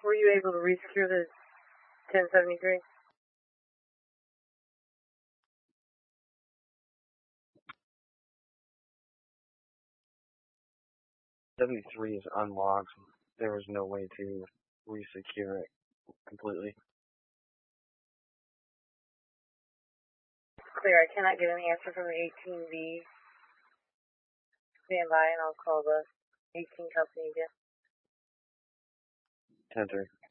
Were you able to resecure the 1073? .73 is unlocked. There was no way to resecure it completely. Clear. I cannot get any answer from the 18V. Stand by and I'll call the 18 company again. 10-3.